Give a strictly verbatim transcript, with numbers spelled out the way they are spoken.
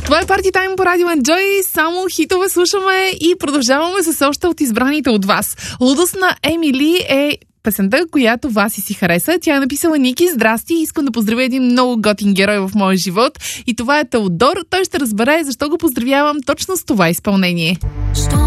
Това е Party Time по Радио Enjoy. Само хитове слушаме и продължаваме с още от избраните от вас. Лудост на Емили е песента, която Васи си хареса. Тя е написала: Ники, здрасти, искам да поздравя един много готин герой в моя живот. И това е Теодор. Той ще разбере защо го поздравявам точно с това изпълнение.